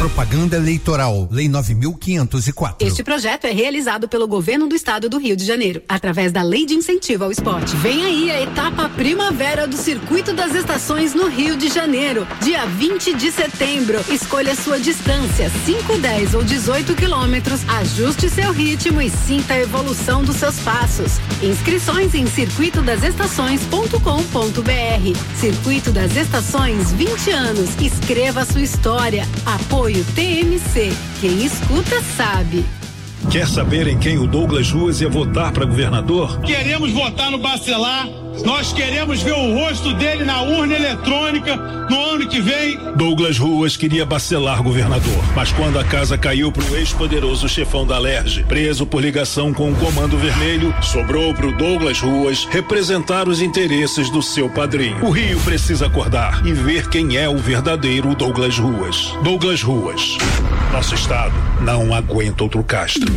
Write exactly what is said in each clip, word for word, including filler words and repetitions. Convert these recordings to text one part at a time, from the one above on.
Propaganda eleitoral, Lei nove mil quinhentos e quatro. Este projeto é realizado pelo Governo do Estado do Rio de Janeiro, através da Lei de Incentivo ao Esporte. Vem aí a etapa primavera do Circuito das Estações no Rio de Janeiro, dia vinte de setembro. Escolha sua distância, cinco, dez ou dezoito quilômetros, ajuste seu ritmo e sinta a evolução dos seus passos. Inscrições em circuito das estações ponto com ponto br. Circuito das Estações, vinte anos. Escreva sua história. Apoio T M C. Quem escuta sabe. Quer saber em quem o Douglas Ruas ia votar para governador? Queremos votar no Bacelar. Nós queremos ver o rosto dele na urna eletrônica no ano que vem. Douglas Ruas queria Bacelar governador, mas quando a casa caiu pro ex-poderoso chefão da Alerj, preso por ligação com o Comando Vermelho, sobrou pro Douglas Ruas representar os interesses do seu padrinho. O Rio precisa acordar e ver quem é o verdadeiro Douglas Ruas. Douglas Ruas. Nosso estado não aguenta outro Castro.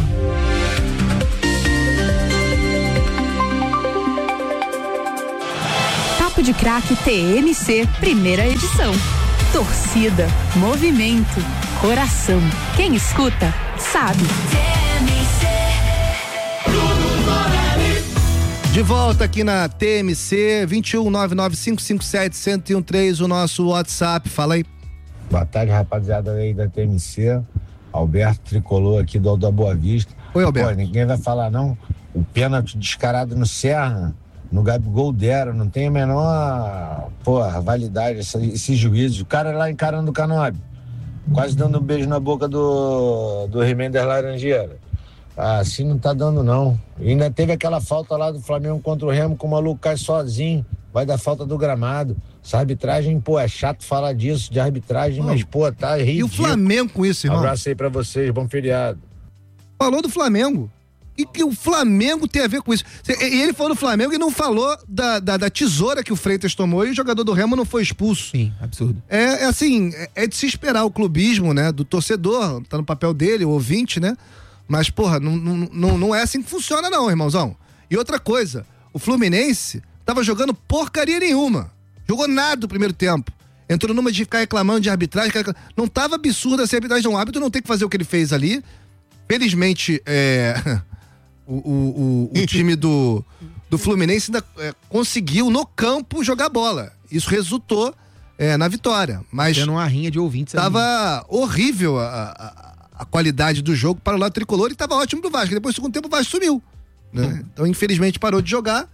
Papo de Craque T M C, primeira edição. Torcida, movimento, coração. Quem escuta, sabe. De volta aqui na T M C, vinte e um, nove nove cinco cinco sete, um zero um três, o nosso WhatsApp. Fala aí. Boa tarde, rapaziada aí da T M C. Alberto Tricolor aqui do Alto da Boa Vista. Oi, Alberto. Pô, ninguém vai falar não. O pênalti descarado no Serra, no Gabigol deram, não tem a menor, porra, validade esse, esse juízo. O cara lá encarando o Canóbio, quase dando um beijo na boca do, do Remender Laranjeira. Ah, assim não tá dando não. E ainda teve aquela falta lá do Flamengo contra o Remo, que o maluco cai sozinho, vai dar falta do gramado. Essa arbitragem, pô, é chato falar disso, de arbitragem, oh, mas, pô, tá ridículo. E o Flamengo com isso, irmão? Um abraço aí pra vocês, bom feriado. Falou do Flamengo. E que o Flamengo tem a ver com isso? E ele falou do Flamengo e não falou da, da, da tesoura que o Freitas tomou e o jogador do Remo não foi expulso. Sim, absurdo. É, é assim, é, é de se esperar o clubismo, né, do torcedor, tá no papel dele, o ouvinte, né? Mas, porra, não, não, não, não é assim que funciona não, irmãozão. E outra coisa, o Fluminense tava jogando porcaria nenhuma. Jogou nada no primeiro tempo. Entrou numa de ficar reclamando de arbitragem. Não tava absurda essa arbitragem. Um árbitro não tem que fazer o que ele fez ali. Felizmente, é, o, o, o, o time do, do Fluminense ainda é, conseguiu no campo jogar bola. Isso resultou é, na vitória. Mas tendo uma rinha de ouvintes. Tava ali. horrível a, a, a qualidade do jogo para o lado tricolor e tava ótimo pro Vasco. Depois do segundo tempo o Vasco sumiu. Né? Hum. Então, infelizmente, parou de jogar.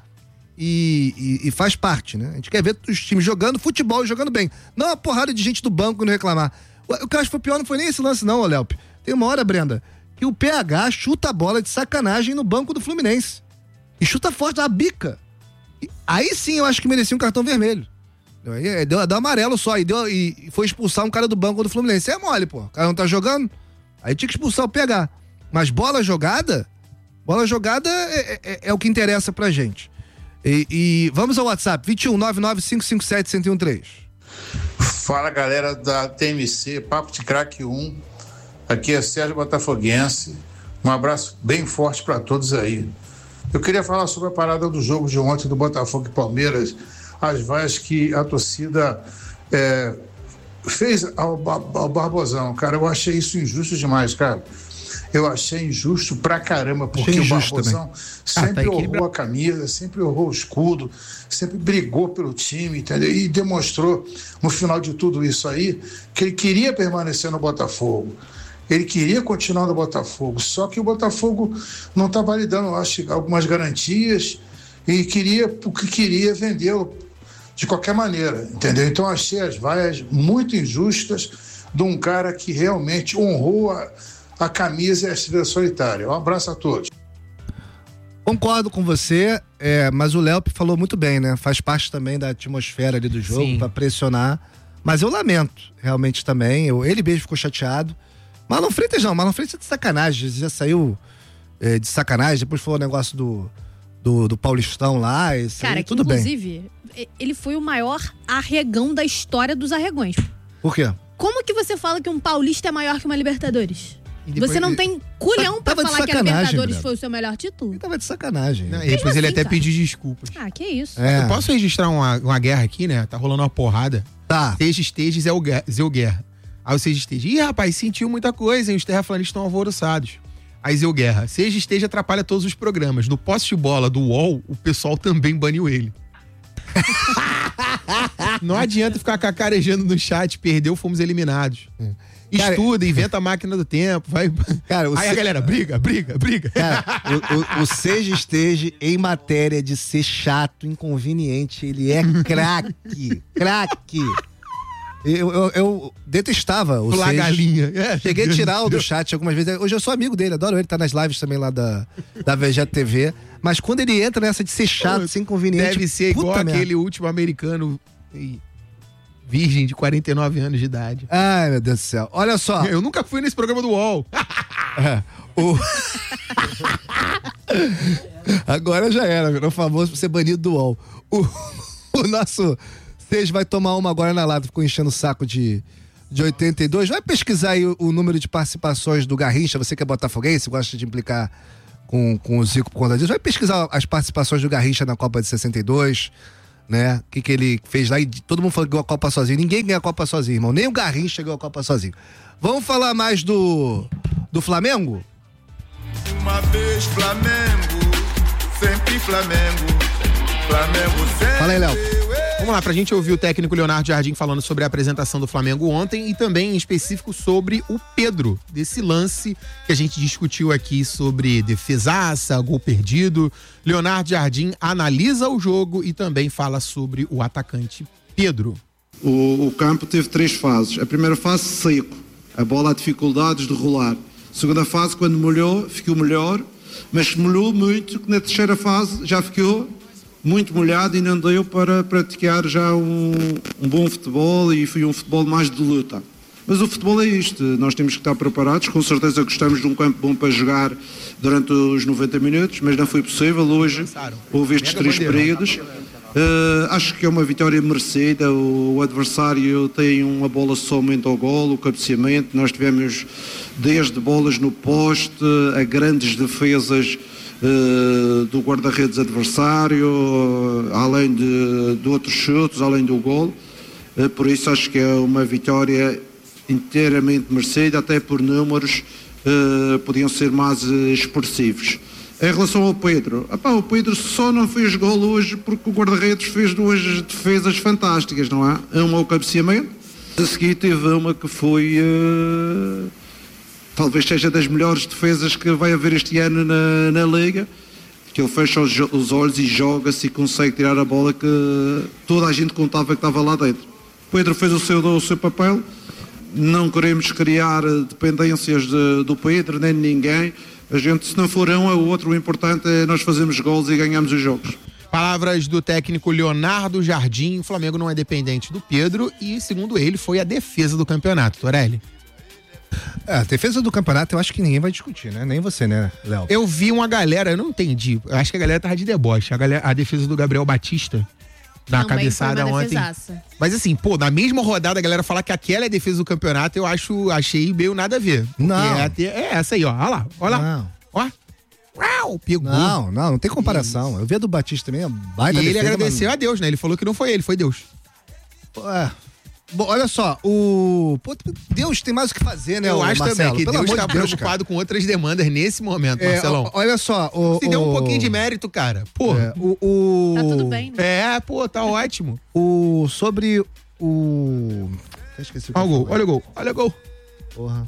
E, e, e faz parte, né? A gente quer ver os times jogando futebol e jogando bem. Não uma porrada de gente do banco não reclamar. O, o que eu acho que foi pior não foi nem esse lance não, ô Léo. Tem uma hora, Brenda, que o P H chuta a bola de sacanagem no banco do Fluminense. E chuta forte, dá uma bica. E, aí sim eu acho que merecia um cartão vermelho. Deu, deu, deu amarelo só e, deu, e foi expulsar um cara do banco do Fluminense. É mole, pô. O cara não tá jogando. Aí tinha que expulsar o P H. Mas bola jogada, bola jogada é, é, é o que interessa pra gente. E, e vamos ao WhatsApp, vinte e um, nove nove cinco cinco sete, um zero um três. Fala, galera da T M C, Papo de Craque um. Aqui é Sérgio Botafoguense. Um abraço bem forte para todos aí. Eu queria falar sobre a parada do jogo de ontem do Botafogo e Palmeiras, as vaias que a torcida é, fez ao, ao Barbosão. Cara, eu achei isso injusto demais, cara. Eu achei injusto pra caramba, porque o Barbosão também. sempre ah, tá honrou a camisa, sempre honrou o escudo, sempre brigou pelo time, entendeu? E demonstrou, no final de tudo isso aí, que ele queria permanecer no Botafogo. Ele queria continuar no Botafogo, só que o Botafogo não tá validando, eu acho, algumas garantias e queria, porque queria vendê-lo de qualquer maneira, entendeu? Então achei as vaias muito injustas de um cara que realmente honrou a a camisa e a estrela solitária. Um abraço a todos. Concordo com você, é, mas o Léo falou muito bem, né? Faz parte também da atmosfera ali do jogo para pressionar. Mas eu lamento, realmente também. Eu, ele mesmo ficou chateado. Marlon Freitas não, Marlon Freitas é de sacanagem. Já saiu é, de sacanagem, depois falou o negócio do, do, do Paulistão lá. Esse Cara, aí, que tudo inclusive, bem. ele foi o maior arregão da história dos arregões. Por quê? Como que você fala que um paulista é maior que uma Libertadores? Você não tem culhão pra falar que a Libertadores foi o seu melhor título? Ele tava de sacanagem. Não, e depois assim, ele até cara? pediu desculpas. Ah, que isso. É. Eu posso registrar uma, uma guerra aqui, né? Tá rolando uma porrada. Tá. Teges, Teges é o Zeuguer. Aí o Seja Esteja, ih, rapaz, sentiu muita coisa, hein? Os terraplanistas estão alvoroçados. Aí Zeu Guerra, Seja Esteja atrapalha todos os programas. No poste de bola do U O L, o pessoal também baniu ele. Não adianta ficar cacarejando no chat, perdeu, fomos eliminados. Cara, estuda, inventa a máquina do tempo, vai. Cara, aí se... a galera briga, briga, briga. Cara, o, o, o Seja Esteja, em matéria de ser chato, inconveniente, ele é craque. Craque. Eu, eu, eu detestava o Seja. Galinha. É, cheguei a tirar o do chat algumas vezes. Hoje eu sou amigo dele, adoro ele, tá nas lives também lá da, da Vegeta T V. Mas quando ele entra nessa de ser chato, ser inconveniente... Deve ser igual aquele minha. último americano virgem de quarenta e nove anos de idade. Ai, meu Deus do céu. Olha só. Eu nunca fui nesse programa do U O L. É, o... Agora já era, virou famoso por ser banido do U O L. O, o nosso... Vocês vai tomar uma agora na lata, ficou enchendo o saco de, de oitenta e dois. Vai pesquisar aí o, o número de participações do Garrincha, você que é botafoguense, gosta de implicar com, com o Zico por conta disso. Vai pesquisar as participações do Garrincha na Copa de sessenta e dois, né? O que, que ele fez lá e todo mundo falou que ganhou a Copa sozinho. Ninguém ganha a Copa sozinho, irmão. Nem o Garrincha ganhou a Copa sozinho. Vamos falar mais do, do Flamengo? Uma vez Flamengo, sempre Flamengo. Flamengo sempre. Fala aí, Léo. Vamos lá, pra gente ouvir o técnico Leonardo Jardim falando sobre a apresentação do Flamengo ontem e também em específico sobre o Pedro, desse lance que a gente discutiu aqui sobre defesaça, gol perdido. Leonardo Jardim analisa o jogo e também fala sobre o atacante Pedro. O, o campo teve três fases. A primeira fase, seco. A bola há dificuldades de rolar. A segunda fase, quando molhou, ficou melhor, mas molhou muito, que na terceira fase já ficou muito molhado e não deu para praticar já um, um bom futebol e foi um futebol mais de luta. Mas o futebol é isto, nós temos que estar preparados, com certeza gostamos de um campo bom para jogar durante os noventa minutos, mas não foi possível hoje, houve estes três períodos. Uh, acho que é uma vitória merecida, o, o adversário tem uma bola somente ao golo, o cabeceamento, nós tivemos desde bolas no poste a grandes defesas Uh, do guarda-redes adversário, uh, além de, de outros chutes, além do gol. Uh, por isso acho que é uma vitória inteiramente merecida, até por números uh, podiam ser mais uh, expressivos. Em relação ao Pedro, apá, o Pedro só não fez gol hoje porque o guarda-redes fez duas defesas fantásticas, não é? Uma ao cabeceamento, a seguir teve uma que foi... Uh, talvez seja das melhores defesas que vai haver este ano na, na Liga, que ele fecha os, os olhos e joga-se e consegue tirar a bola que toda a gente contava que estava lá dentro. Pedro fez o seu, o seu papel, não queremos criar dependências de, do Pedro nem de ninguém, a gente se não for um é o outro, o importante é nós fazermos gols e ganhamos os jogos. Palavras do técnico Leonardo Jardim, o Flamengo não é dependente do Pedro e segundo ele foi a defesa do campeonato, Torelli. É, a defesa do campeonato eu acho que ninguém vai discutir, né? Nem você, né, Léo? Eu vi uma galera, eu não entendi, eu acho que a galera tava de deboche, a, galera, a defesa do Gabriel Batista na também cabeçada ontem. Defesaça. Mas assim, pô, na mesma rodada a galera falar que aquela é a defesa do campeonato, eu acho, achei meio nada a ver. Não. É, é essa aí, ó, olha lá, olha lá. Não. Ó. Uau, pegou. Não, não, não tem comparação. Isso. Eu vi a do Batista também, a baita E ele defesa, agradeceu mano. a Deus, né? Ele falou que não foi ele, foi Deus. É. Bom, olha só, o... Pô, Deus tem mais o que fazer, né, Eu acho Marcelo? também que Pelo Deus tá de Deus, preocupado cara. com outras demandas nesse momento, é, Marcelão. Olha só... O, Se deu um o... pouquinho de mérito, cara. Pô. É, o, o... Tá tudo bem, né? É, pô, tá ótimo. O... Sobre o... Eu esqueci o que olha o gol, olha o gol, olha o gol. Porra.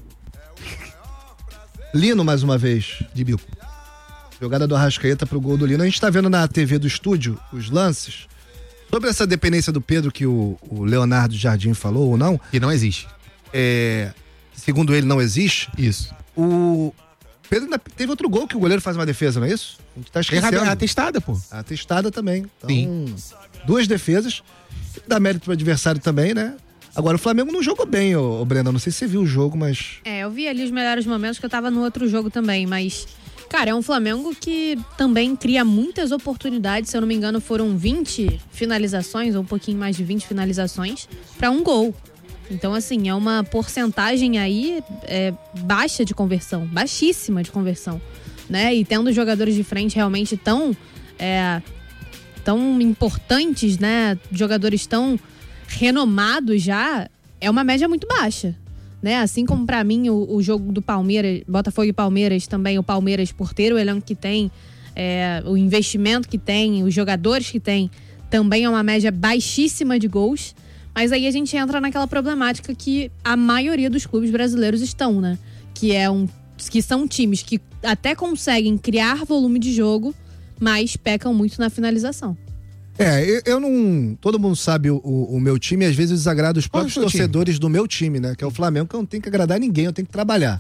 Lino, mais uma vez. De bico. Jogada do Arrascaeta pro gol do Lino. A gente tá vendo na T V do estúdio os lances. Sobre essa dependência do Pedro que o, o Leonardo Jardim falou ou não. Que não existe. É, segundo ele, não existe. Isso. O Pedro ainda teve outro gol que o goleiro faz uma defesa, não é isso? A gente tá esquecendo. É atestada, pô. Atestada também. Então, sim. Duas defesas. Dá mérito pro adversário também, né? Agora, o Flamengo não jogou bem, ô, ô Brenda. Não sei se você viu o jogo, mas... É, eu vi ali os melhores momentos que eu tava no outro jogo também, mas... Cara, é um Flamengo que também cria muitas oportunidades, se eu não me engano foram vinte finalizações, ou um pouquinho mais de vinte finalizações, para um gol. Então, assim, é uma porcentagem aí é, baixa de conversão, baixíssima de conversão, né? E tendo jogadores de frente realmente tão, é, tão importantes, né? Jogadores tão renomados já, é uma média muito baixa. né? Assim como pra mim o, o jogo do Palmeiras, Botafogo e Palmeiras também, o Palmeiras por ter o elenco que tem, é, o investimento que tem, os jogadores que tem, também é uma média baixíssima de gols. Mas aí a gente entra naquela problemática que a maioria dos clubes brasileiros estão, né? Que, é um, que são times que até conseguem criar volume de jogo, mas pecam muito na finalização. É, eu, eu não... Todo mundo sabe o, o, o meu time, e às vezes desagrada os próprios torcedores do meu time, né? Que é o Flamengo, que eu não tenho que agradar ninguém, eu tenho que trabalhar.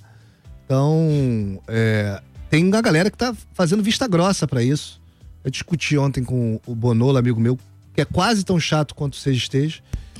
Então, é, tem uma galera que tá fazendo vista grossa pra isso. Eu discuti ontem com o Bonolo, amigo meu, que é quase tão chato quanto o Seja Esteja.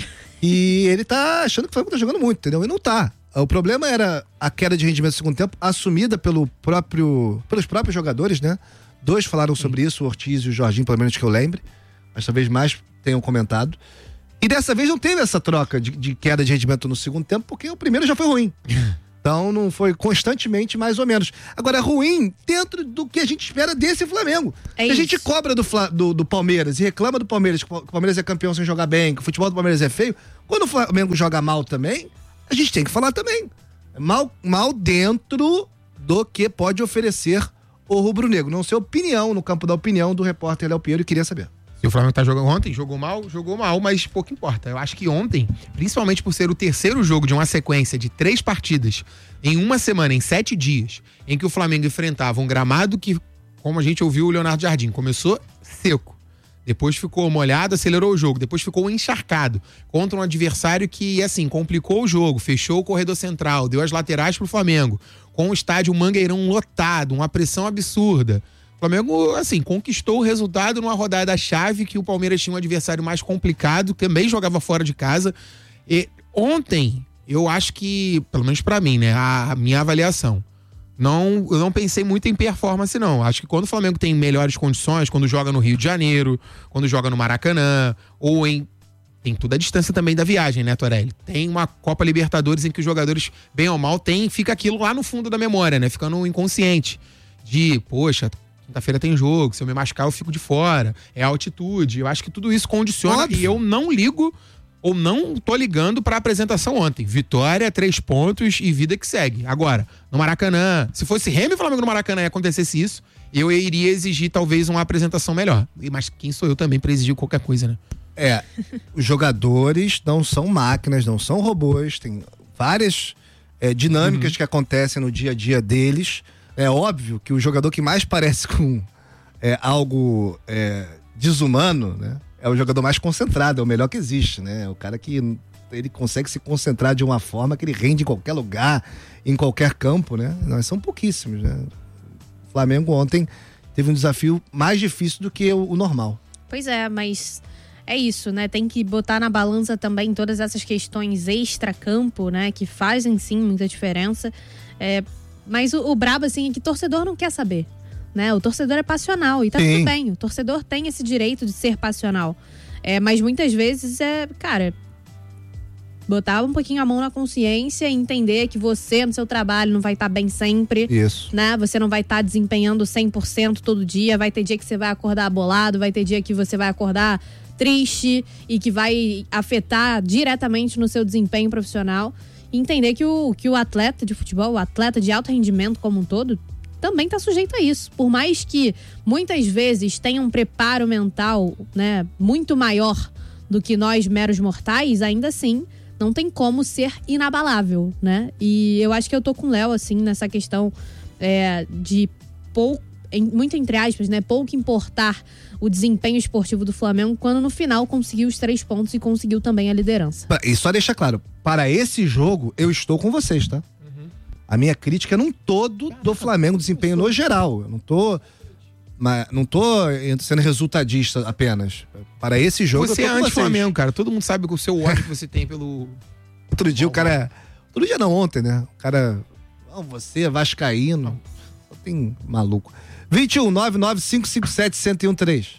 E ele tá achando que o Flamengo tá jogando muito, entendeu? E não tá. O problema era a queda de rendimento no segundo tempo, assumida pelo próprio, pelos próprios jogadores, né? Dois falaram sobre isso, o Ortiz e o Jorginho, pelo menos que eu lembre. Mas talvez mais tenham comentado. E dessa vez não teve essa troca de, de queda de rendimento no segundo tempo, porque o primeiro já foi ruim. Então não foi constantemente, mais ou menos. Agora, ruim dentro do que a gente espera desse Flamengo. É a isso. gente cobra do, do, do Palmeiras e reclama do Palmeiras, que o Palmeiras é campeão sem jogar bem, que o futebol do Palmeiras é feio. Quando o Flamengo joga mal também, a gente tem que falar também. Mal, mal dentro do que pode oferecer o rubro-negro. Não ser opinião, no campo da opinião do repórter Léo Pinheiro, e queria saber. Se o Flamengo tá jogando ontem, jogou mal, jogou mal, mas pouco importa. Eu acho que ontem, principalmente por ser o terceiro jogo de uma sequência de três partidas em uma semana, em sete dias, em que o Flamengo enfrentava um gramado que, como a gente ouviu o Leonardo Jardim, começou seco, depois ficou molhado, acelerou o jogo, depois ficou encharcado contra um adversário que, assim, complicou o jogo, fechou o corredor central, deu as laterais pro Flamengo, com o estádio Mangueirão lotado, uma pressão absurda. O Flamengo, assim, conquistou o resultado numa rodada-chave que o Palmeiras tinha um adversário mais complicado, que também jogava fora de casa. E ontem, eu acho que, pelo menos pra mim, né, a minha avaliação, não, eu não pensei muito em performance, não. Acho que quando o Flamengo tem melhores condições, quando joga no Rio de Janeiro, quando joga no Maracanã, ou em... Tem toda a distância também da viagem, né, Torelli? Tem uma Copa Libertadores em que os jogadores, bem ou mal, tem, fica aquilo lá no fundo da memória, né? Ficando inconsciente. De, poxa, quinta-feira tem jogo, se eu me machucar eu fico de fora, é a altitude. Eu acho que tudo isso condiciona. Óbvio. E eu não ligo, ou não tô ligando pra apresentação ontem. Vitória, três pontos e vida que segue. Agora, no Maracanã, se fosse Remo e Flamengo no Maracanã e acontecesse isso, eu iria exigir talvez uma apresentação melhor. Mas quem sou eu também pra exigir qualquer coisa, né? É, os jogadores não são máquinas, não são robôs, tem várias é, dinâmicas uhum. que acontecem no dia a dia deles. É óbvio que o jogador que mais parece com é, algo é, desumano, né, é o jogador mais concentrado, é o melhor que existe, né? O cara que ele consegue se concentrar de uma forma que ele rende em qualquer lugar, em qualquer campo, né? Nós são pouquíssimos, né? O Flamengo ontem teve um desafio mais difícil do que o, o normal. Pois é, mas é isso, né? Tem que botar na balança também todas essas questões extra-campo, né? Que fazem sim muita diferença. É, mas o, o brabo, assim, é que o torcedor não quer saber, né? O torcedor é passional e tá sim. tudo bem. O torcedor tem esse direito de ser passional. É, mas muitas vezes é, cara, botar um pouquinho a mão na consciência e entender que você no seu trabalho não vai estar bem sempre. Isso. Né? Você não vai estar desempenhando cem por cento todo dia. Vai ter dia que você vai acordar bolado, vai ter dia que você vai acordar triste e que vai afetar diretamente no seu desempenho profissional. E entender que o, que o atleta de futebol, o atleta de alto rendimento como um todo, também está sujeito a isso. Por mais que muitas vezes tenha um preparo mental, né, muito maior do que nós meros mortais, ainda assim não tem como ser inabalável, né? E eu acho que eu tô com o Léo, assim, nessa questão é, de pouco, muito entre aspas, né? Pouco importar o desempenho esportivo do Flamengo, quando no final conseguiu os três pontos e conseguiu também a liderança. E só deixar claro, para esse jogo eu estou com vocês, tá? Uhum. A minha crítica é num todo do Flamengo, desempenho no geral. Eu não tô, mas não tô sendo resultadista apenas. Para esse jogo você eu tô é com anti-Flamengo, cara. Todo mundo sabe que o seu ódio que você tem pelo... Outro dia o cara... Outro dia não, ontem, né? O cara... Não, você é vascaíno. Só tem maluco. vinte e um, nove nove cinco cinco sete, um zero um três.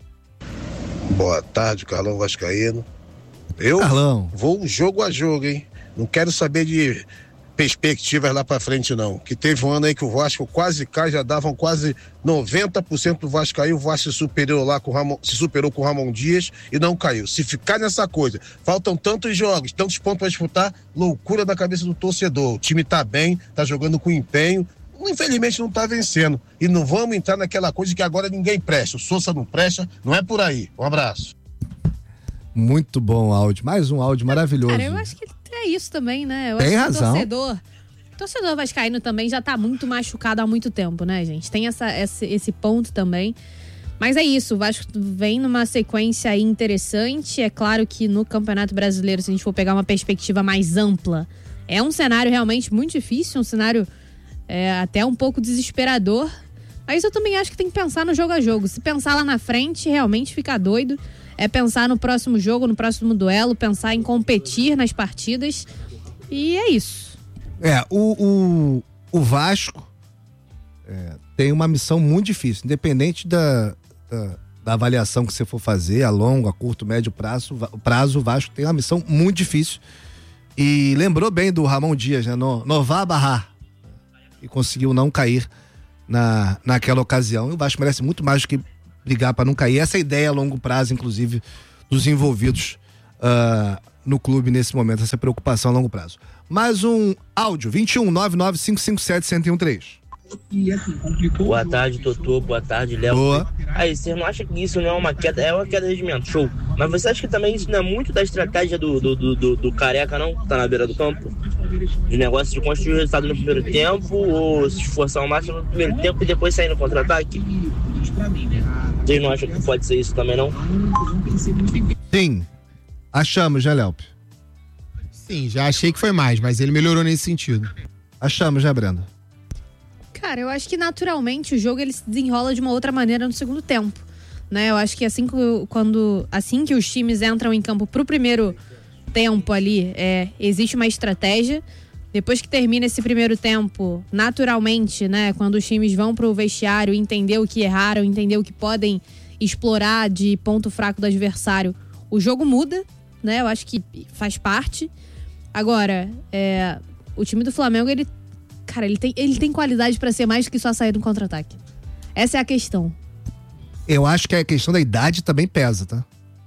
Boa tarde, Carlão Vascaíno. Eu Carlão. vou jogo a jogo, hein? Não quero saber de perspectivas lá pra frente, não. Que teve um ano aí que o Vasco quase cai, já davam quase noventa por cento do Vasco caiu, o Vasco se superou lá com o Ramon, se superou com o Ramon Dias e não caiu. Se ficar nessa coisa, faltam tantos jogos, tantos pontos pra disputar, loucura da cabeça do torcedor. O time tá bem, tá jogando com empenho, infelizmente não tá vencendo. E não vamos entrar naquela coisa que agora ninguém presta. O Sousa não presta, não é por aí. Um abraço. Muito bom áudio, mais um áudio maravilhoso. Cara, eu acho que é isso também, né? Eu Tem acho razão. Que o torcedor, o torcedor vascaíno também já tá muito machucado há muito tempo, né, gente? Tem essa, esse, esse ponto também. Mas é isso, o Vasco vem numa sequência aí interessante. É claro que no Campeonato Brasileiro, se a gente for pegar uma perspectiva mais ampla, é um cenário realmente muito difícil, um cenário é, até um pouco desesperador. Mas eu também acho que tem que pensar no jogo a jogo. Se pensar lá na frente, realmente fica doido. É pensar no próximo jogo, no próximo duelo, pensar em competir nas partidas. E é isso. É, o, o, o Vasco é, tem uma missão muito difícil. Independente da, da, da avaliação que você for fazer, a longo, a curto, médio prazo, prazo, o Vasco tem uma missão muito difícil. E lembrou bem do Ramon Dias, né? No, no Vá Barrar. E conseguiu não cair na, naquela ocasião. E o Vasco merece muito mais do que brigar para não cair. Essa é a ideia a longo prazo, inclusive, dos envolvidos uh, no clube nesse momento, essa preocupação a longo prazo. Mais um áudio, vinte e um, nove nove cinco cinco sete, um zero um três. Boa tarde, Totô. Boa tarde, Léo. Boa. Aí, você não acha que isso não é uma queda, é uma queda de rendimento, show. Mas você acha que também isso não é muito da estratégia do, do, do, do, do Careca, não? Que tá na beira do campo? De negócio de construir o resultado no primeiro tempo, ou se esforçar ao máximo no primeiro tempo e depois sair no contra-ataque? Vocês não acham que pode ser isso também, não? Sim. Achamos, né, Léo? Sim, já achei que foi mais, mas ele melhorou nesse sentido. Achamos, né, Brenda? Cara, eu acho que naturalmente o jogo ele se desenrola de uma outra maneira no segundo tempo, né? Eu acho que assim que, quando, assim que os times entram em campo pro primeiro tempo ali, é, existe uma estratégia. Depois que termina esse primeiro tempo, naturalmente, né? Quando os times vão pro vestiário entender o que erraram, entender o que podem explorar de ponto fraco do adversário, o jogo muda, né? Eu acho que faz parte. Agora, é, o time do Flamengo, ele Cara, ele tem, ele tem qualidade pra ser mais do que só sair no contra-ataque. Essa é a questão. Eu acho que a questão da idade também pesa, tá?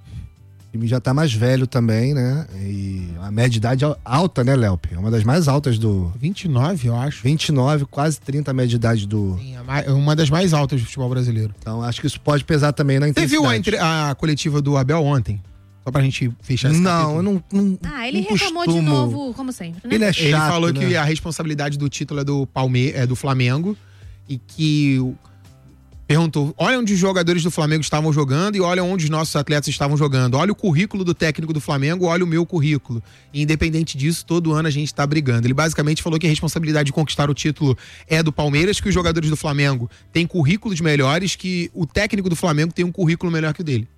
O time já tá mais velho também, né? E a média de idade alta, né, Léo? É uma das mais altas do... vinte e nove, eu acho. vinte e nove, quase trinta a média de idade do... Sim, é uma das mais altas do futebol brasileiro. Então, acho que isso pode pesar também na intensidade. Você viu a, entre... a coletiva do Abel ontem? Só pra gente fechar esse Não, capítulo. eu não, não Ah, ele não reclamou costumo. de novo, como sempre, né? Ele é chato, Ele falou né? que a responsabilidade do título é do, Palme... é do Flamengo e que perguntou, olha onde os jogadores do Flamengo estavam jogando e olha onde os nossos atletas estavam jogando. Olha o currículo do técnico do Flamengo, olha o meu currículo. E, independente disso, todo ano a gente tá brigando. Ele basicamente falou que a responsabilidade de conquistar o título é do Palmeiras, que os jogadores do Flamengo têm currículos melhores, que o técnico do Flamengo tem um currículo melhor que o dele.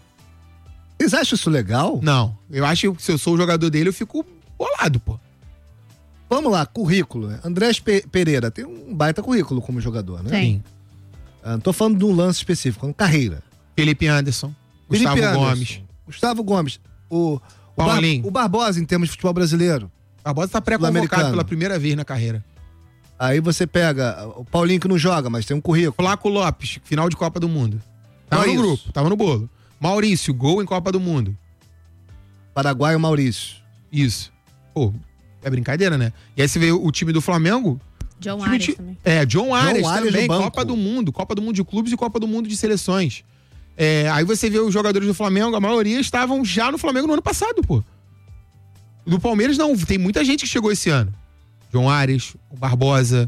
Vocês acham isso legal? Não. Eu acho que se eu sou o jogador dele, eu fico bolado, pô. Vamos lá, currículo. Né? Andrés Pe- Pereira tem um baita currículo como jogador, né? Tem. Ah, não tô falando de um lance específico, carreira. Felipe Anderson, Felipe Gustavo Anderson, Gomes. Gustavo Gomes. O, o, Bar, Paulinho. o Barbosa, em termos de futebol brasileiro. Barbosa tá pré-convocado Sul-americano. pela primeira vez na carreira. Aí você pega o Paulinho, que não joga, mas tem um currículo. Flaco Lopes, final de Copa do Mundo. Tava Só no isso. grupo, tava no bolo. Maurício, gol em Copa do Mundo. Paraguai, o Maurício. Isso. Pô, é brincadeira, né? E aí você vê o time do Flamengo. John time Arias de- também. É, John Arias Arias também, no banco. Copa do Mundo. Copa do Mundo de clubes e Copa do Mundo de seleções. É, aí você vê os jogadores do Flamengo, a maioria estavam já no Flamengo no ano passado, pô. Do Palmeiras não, tem muita gente que chegou esse ano. John Arias, o Barbosa,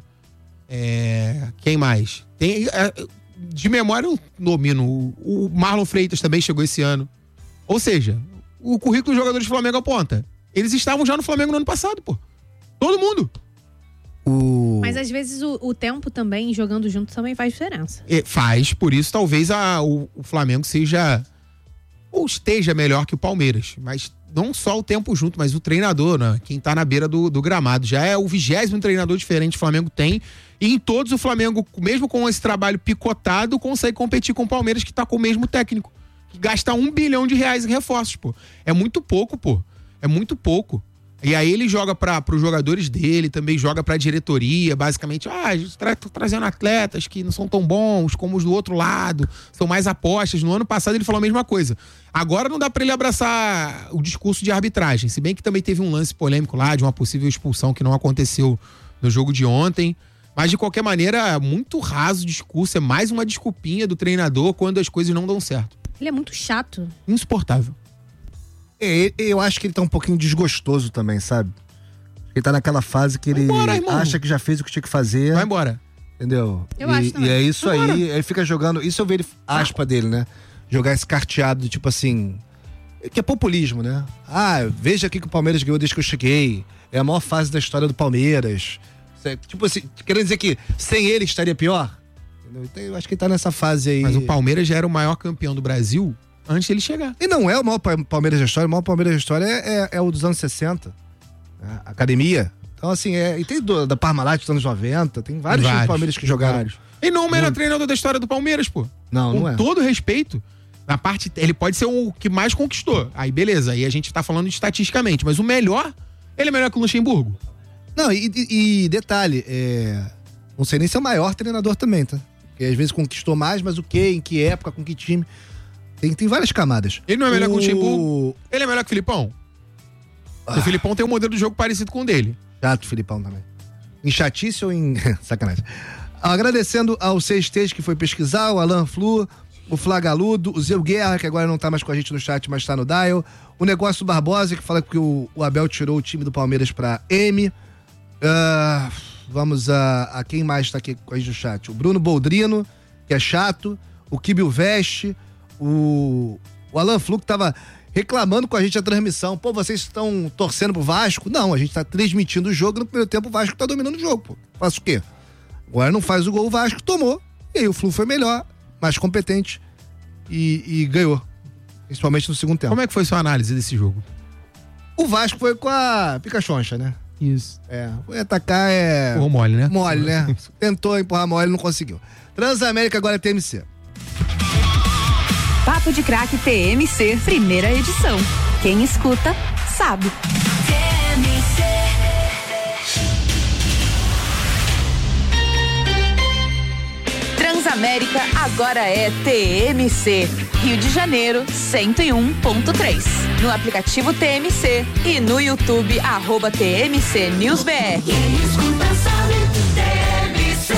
é, quem mais? Tem, é, de memória eu domino, o, o Marlon Freitas também chegou esse ano. Ou seja, o currículo dos jogadores do Flamengo aponta. Eles estavam já no Flamengo no ano passado, pô. Todo mundo. O... Mas às vezes o, o tempo também, jogando junto, também faz diferença. É, faz, por isso talvez a, o, o Flamengo seja ou esteja melhor que o Palmeiras, mas não só o tempo junto, mas o treinador, né? Quem tá na beira do, do gramado, já é o vigésimo treinador diferente que o Flamengo tem, e em todos o Flamengo, mesmo com esse trabalho picotado, consegue competir com o Palmeiras, que tá com o mesmo técnico, que gasta um bilhão de reais em reforços, pô. É muito pouco, pô. É muito pouco. E aí ele joga para os jogadores dele, também joga para a diretoria, basicamente, ah, a gente tá trazendo atletas que não são tão bons como os do outro lado, são mais apostas. No ano passado ele falou a mesma coisa. Agora não dá para ele abraçar o discurso de arbitragem, se bem que também teve um lance polêmico lá de uma possível expulsão que não aconteceu no jogo de ontem. Mas, de qualquer maneira, muito raso o discurso, é mais uma desculpinha do treinador quando as coisas não dão certo. Ele é muito chato. Insuportável. É, eu acho que ele tá um pouquinho desgostoso também, sabe? Ele tá naquela fase que ele embora, acha que já fez o que tinha que fazer. Vai embora. Entendeu? Eu e, acho também. E é isso Vai aí, embora. ele fica jogando. Isso eu vejo ele, aspa dele, né? Jogar esse carteado, tipo assim. Que é populismo, né? Ah, veja aqui que o Palmeiras ganhou desde que eu cheguei. É a maior fase da história do Palmeiras. Tipo assim, querendo dizer que sem ele estaria pior? Entendeu? Então eu acho que ele tá nessa fase aí. Mas o Palmeiras já era o maior campeão do Brasil antes dele chegar. E não é o maior Palmeiras da história, o maior Palmeiras da história é, é, é o dos anos sessenta. Né? Academia. Então, assim, é, e tem do, da Parmalat dos anos noventa, tem vários, vários times Palmeiras que jogaram. Vários. E não é o melhor treinador da história do Palmeiras, pô. Não, Com não é. Com todo respeito, na parte, ele pode ser o que mais conquistou. Aí, beleza, aí a gente tá falando estatisticamente, mas o melhor, ele é melhor que o Luxemburgo. Não, e, e, e detalhe, é, não sei nem se é o maior treinador também, tá? Porque às vezes conquistou mais, mas o quê, em que época, com que time? Tem, tem várias camadas. Ele não é melhor o... que o Luxemburgo? Ele é melhor que o Filipão? Ah. O Filipão tem um modelo de jogo parecido com o dele. Chato, Filipão também. Em chatice ou em... Sacanagem. Agradecendo ao Sextês que foi pesquisar, o Alan Flu, o Flagaludo, o Zeu Guerra, que agora não tá mais com a gente no chat, mas tá no dial. O Negócio Barbosa, que fala que o, o Abel tirou o time do Palmeiras pra M. Uh, vamos a, a quem mais tá aqui com a gente no chat. O Bruno Boldrino, que é chato. O Kibio Veste. O, o Alan Flu, que tava reclamando com a gente a transmissão. Pô, vocês estão torcendo pro Vasco? Não, a gente tá transmitindo o jogo. No primeiro tempo o Vasco tá dominando o jogo, pô. Faço o quê? Agora não faz o gol, o Vasco tomou. E aí o Flu foi melhor, mais competente e, e ganhou. Principalmente no segundo tempo. Como é que foi sua análise desse jogo? O Vasco foi com a pica-choncha, né? Isso. É, foi atacar, é... Empurrou mole, né? Mole, né? Tentou empurrar mole, não conseguiu. Transamérica agora é T M C. Papo de Craque T M C, primeira edição. Quem escuta, sabe. T M C. Transamérica agora é T M C. Rio de Janeiro, cento e um ponto três. No aplicativo T M C e no YouTube, arroba T M C News B R. Quem escuta sabe, T M C.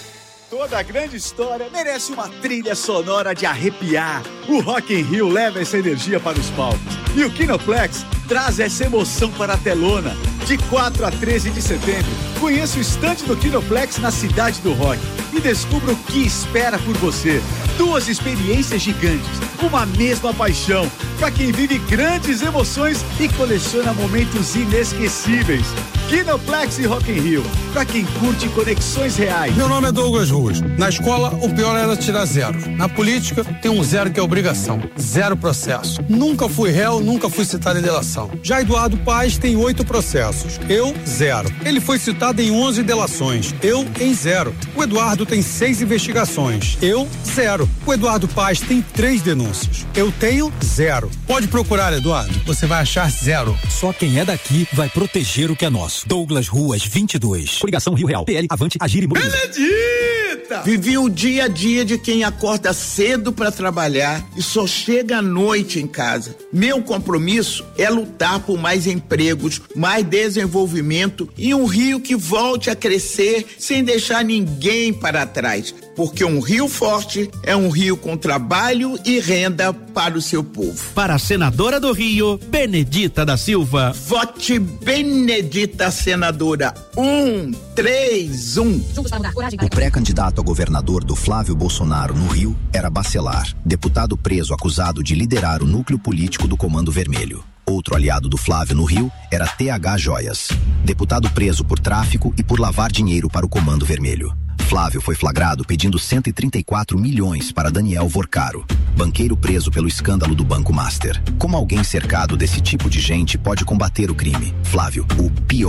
Toda grande história merece uma trilha sonora de arrepiar. O Rock in Rio leva essa energia para os palcos. E o Kinoplex traz essa emoção para a telona. De quatro a treze de setembro, conheça o estande do Kinoplex na Cidade do Rock e descubra o que espera por você. Duas experiências gigantes, uma mesma paixão, para quem vive grandes emoções e coleciona momentos inesquecíveis. Kinoplex e Rock in Rio, para quem curte conexões reais. Meu nome é Douglas Ruas. Na escola, o pior era tirar zero. Na política, tem um zero que é obrigação. Zero processo. Nunca fui réu, nunca fui citado em delação. Já Eduardo Paes tem oito processos. Eu, zero. Ele foi citado em onze delações. Eu, em zero. O Eduardo tem seis investigações. Eu, zero. O Eduardo Paes tem três denúncias. Eu tenho zero. Pode procurar, Eduardo. Você vai achar zero. Só quem é daqui vai proteger o que é nosso. Douglas Ruas, vinte e dois. Coligação Rio Real. P L, Avante, Agir e Mobiliza. Benedita! Vivi o dia a dia de quem acorda cedo para trabalhar e só chega à noite em casa. Meu compromisso é lutar por mais empregos, mais desenvolvimento e um Rio que volte a crescer sem deixar ninguém para trás. Porque um Rio forte é um Rio com trabalho e renda para o seu povo. Para a senadora do Rio, Benedita da Silva. Vote Benedita, senadora. Um, três, um. O pré-candidato a governador do Flávio Bolsonaro no Rio era Bacelar, deputado preso acusado de liderar o núcleo político do Comando Vermelho. Outro aliado do Flávio no Rio era T H Joias, deputado preso por tráfico e por lavar dinheiro para o Comando Vermelho. Flávio foi flagrado pedindo cento e trinta e quatro milhões para Daniel Vorcaro, banqueiro preso pelo escândalo do Banco Master. Como alguém cercado desse tipo de gente pode combater o crime? Flávio, o pior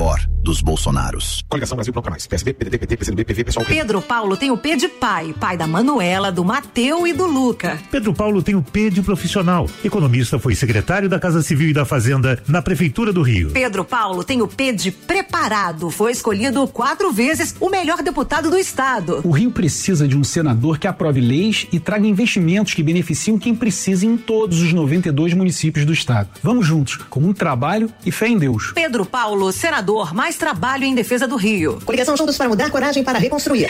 dos Bolsonaros. Coligação Brasil Bloco Mais. P S B, P D T, P T, P C do B, P V, Pessoal. Pedro Paulo tem o P de pai, pai da Manuela, do Mateu e do Luca. Pedro Paulo tem o P de profissional. Economista, foi secretário da Casa Civil e da Fazenda na Prefeitura do Rio. Pedro Paulo tem o P de preparado. Foi escolhido quatro vezes o melhor deputado do estado. O Rio precisa de um senador que aprove leis e traga investimentos que beneficiam quem precisa em todos os noventa e dois municípios do estado. Vamos juntos, com muito trabalho e fé em Deus. Pedro Paulo, senador, mais trabalho em defesa do Rio. Coligação Juntos para Mudar, coragem para reconstruir.